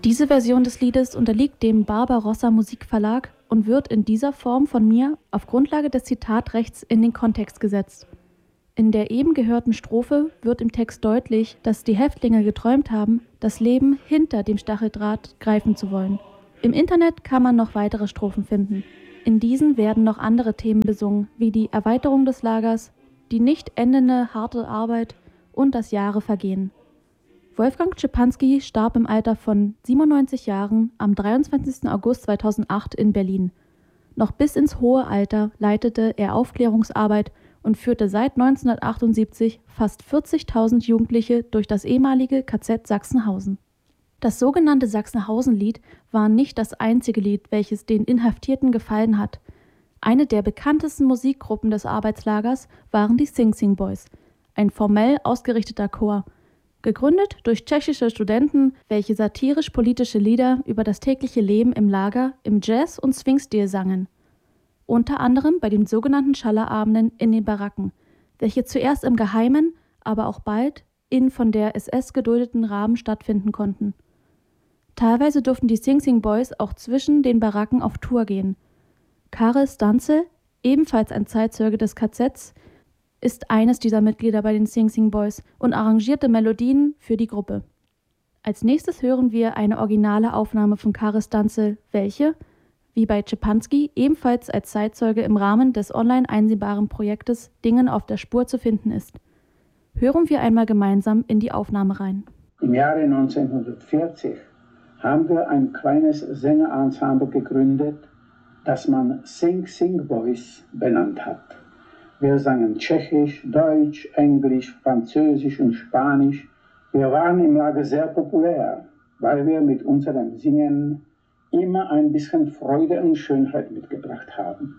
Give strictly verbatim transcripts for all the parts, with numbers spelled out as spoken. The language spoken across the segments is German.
Diese Version des Liedes unterliegt dem Barbarossa Musikverlag und wird in dieser Form von mir auf Grundlage des Zitatrechts in den Kontext gesetzt. In der eben gehörten Strophe wird im Text deutlich, dass die Häftlinge geträumt haben, das Leben hinter dem Stacheldraht greifen zu wollen. Im Internet kann man noch weitere Strophen finden. In diesen werden noch andere Themen besungen, wie die Erweiterung des Lagers, die nicht endende harte Arbeit und das Jahre vergehen. Wolfgang Szczepanski starb im Alter von siebenundneunzig Jahren am dreiundzwanzigsten August zweitausendacht in Berlin. Noch bis ins hohe Alter leitete er Aufklärungsarbeit und führte seit neunzehnhundertachtundsiebzig fast vierzigtausend Jugendliche durch das ehemalige K Z Sachsenhausen. Das sogenannte Sachsenhausen-Lied war nicht das einzige Lied, welches den Inhaftierten gefallen hat. Eine der bekanntesten Musikgruppen des Arbeitslagers waren die Sing Sing Boys, ein formell ausgerichteter Chor, gegründet durch tschechische Studenten, welche satirisch-politische Lieder über das tägliche Leben im Lager im Jazz- und Swing-Stil sangen. Unter anderem bei den sogenannten Schallerabenden in den Baracken, welche zuerst im Geheimen, aber auch bald in von der S S geduldeten Rahmen stattfinden konnten. Teilweise durften die Sing Sing Boys auch zwischen den Baracken auf Tour gehen. Karel Stanzel, ebenfalls ein Zeitzeuge des K Zs, ist eines dieser Mitglieder bei den Sing Sing Boys und arrangierte Melodien für die Gruppe. Als nächstes hören wir eine originale Aufnahme von Karel Stanzel, welche, wie bei Szczepanski, ebenfalls als Zeitzeuge im Rahmen des online einsehbaren Projektes Dingen auf der Spur zu finden ist. Hören wir einmal gemeinsam in die Aufnahme rein. Im Jahre neunzehnhundertvierzig haben wir ein kleines Sängerensemble gegründet, das man Sing Sing Boys benannt hat. Wir sangen Tschechisch, Deutsch, Englisch, Französisch und Spanisch. Wir waren im Lager sehr populär, weil wir mit unserem Singen immer ein bisschen Freude und Schönheit mitgebracht haben.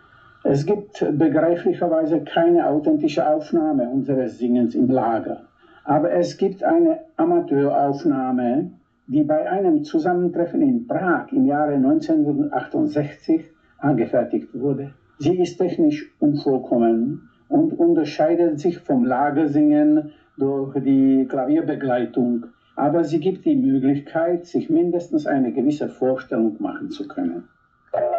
Es gibt begreiflicherweise keine authentische Aufnahme unseres Singens im Lager, aber es gibt eine Amateuraufnahme, die bei einem Zusammentreffen in Prag im Jahre neunzehnhundertachtundsechzig angefertigt wurde. Sie ist technisch unvollkommen und unterscheidet sich vom Lagersingen durch die Klavierbegleitung, aber sie gibt die Möglichkeit, sich mindestens eine gewisse Vorstellung machen zu können.